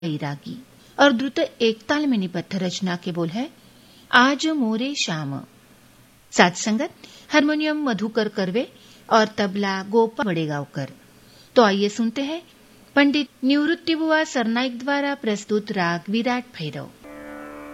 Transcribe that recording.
रागी और द्रुत एकताल में निबद्ध रचना के बोल है आज मोरे श्याम। साथ संगत हारमोनियम मधुकर करवे और तबला गोपाल बड़ेगांवकर। तो आइए सुनते हैं पंडित निवृत्ति बुआ सरनाइक द्वारा प्रस्तुत राग विराट भैरव।